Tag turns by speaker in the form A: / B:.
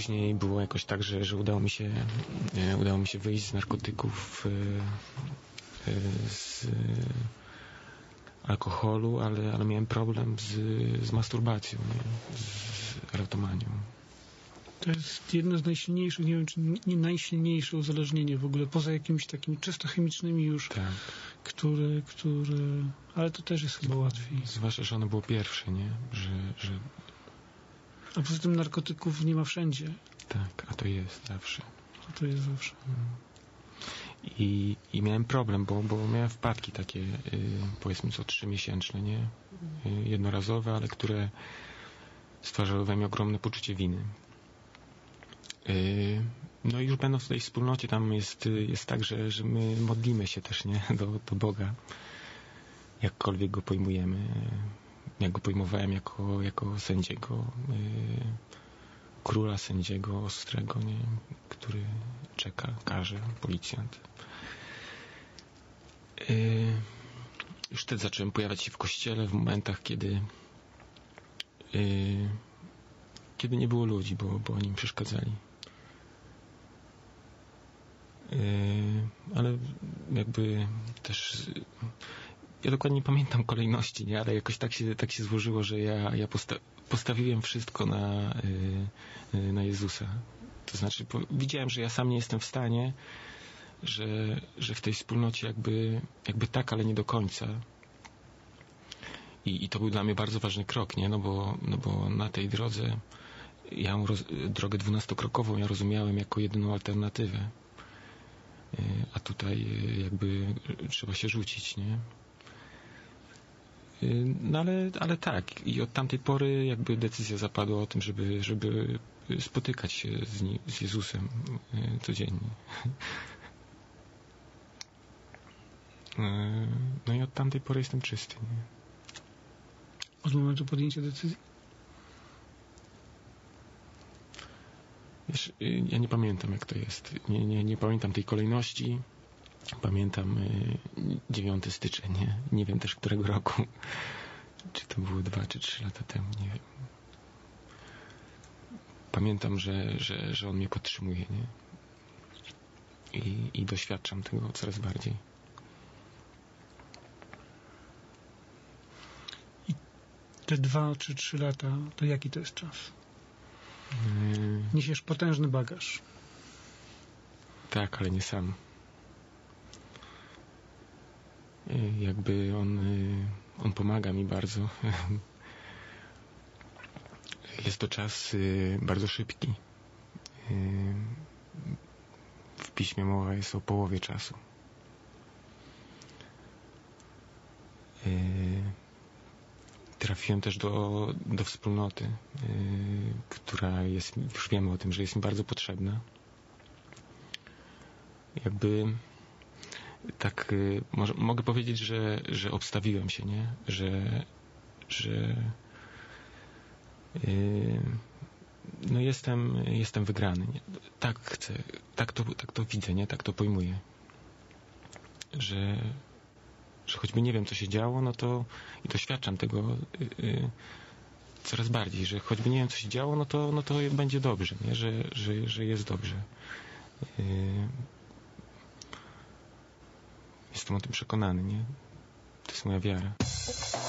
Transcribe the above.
A: później było jakoś tak, że udało mi się wyjść z narkotyków, z alkoholu, ale miałem problem z masturbacją, nie? Z erotomanią.
B: To jest jedno z najsilniejszych, nie wiem, czy nie najsilniejsze uzależnienie w ogóle, poza jakimiś takimi czysto chemicznymi już,
A: tak.
B: które... Ale to też jest chyba łatwiej.
A: Zwłaszcza, że ono było pierwsze, nie? Że...
B: A poza tym narkotyków nie ma wszędzie.
A: Tak, a to jest zawsze.
B: To jest zawsze.
A: I miałem problem, bo miałem wpadki takie, powiedzmy co 3-miesięczne, nie? Jednorazowe, ale które stwarzały we mnie ogromne poczucie winy. No i już będąc w tej wspólnocie, tam jest tak, że my modlimy się też, nie? Do Boga. Jakkolwiek go pojmujemy. Jak go pojmowałem jako sędziego, króla sędziego ostrego, nie? Który czeka, karze, policjant. Już wtedy zacząłem pojawiać się w kościele w momentach, kiedy nie było ludzi, bo oni mi przeszkadzali. Ale jakby też ja dokładnie nie pamiętam kolejności, nie? Ale jakoś tak się złożyło, że ja postawiłem wszystko na Jezusa. To znaczy widziałem, że ja sam nie jestem w stanie, że w tej wspólnocie jakby tak, ale nie do końca. I to był dla mnie bardzo ważny krok, nie? No bo na tej drodze drogę 12-krokową ja rozumiałem jako jedyną alternatywę. A tutaj jakby trzeba się rzucić, nie? No ale tak. I od tamtej pory jakby decyzja zapadła o tym, żeby spotykać się z Jezusem codziennie. No i od tamtej pory jestem czysty, nie?
B: Od momentu podjęcia decyzji?
A: Wiesz, ja nie pamiętam, jak to jest. Nie pamiętam tej kolejności. Pamiętam 9 styczeń, nie? Nie wiem też którego roku. Czy to było 2 czy 3 lata temu, nie wiem. Pamiętam, że on mnie podtrzymuje, nie? I doświadczam tego coraz bardziej.
B: I te 2 czy 3 lata, to jaki to jest czas? Niesiesz potężny bagaż.
A: Tak, ale nie sam. Jakby on pomaga mi bardzo. Jest to czas bardzo szybki. W piśmie mowa jest o połowie czasu. Trafiłem też do wspólnoty, która jest, już wiemy o tym, że jest mi bardzo potrzebna. Jakby tak mogę powiedzieć, że obstawiłem się, nie? Że no jestem wygrany. Nie? Tak chcę, tak to widzę, nie? Tak to pojmuję. Że choćby nie wiem, co się działo, no to i doświadczam tego coraz bardziej, że choćby nie wiem, co się działo, no to będzie dobrze, nie? Że jest dobrze. Jestem o tym przekonany, nie? To jest moja wiara.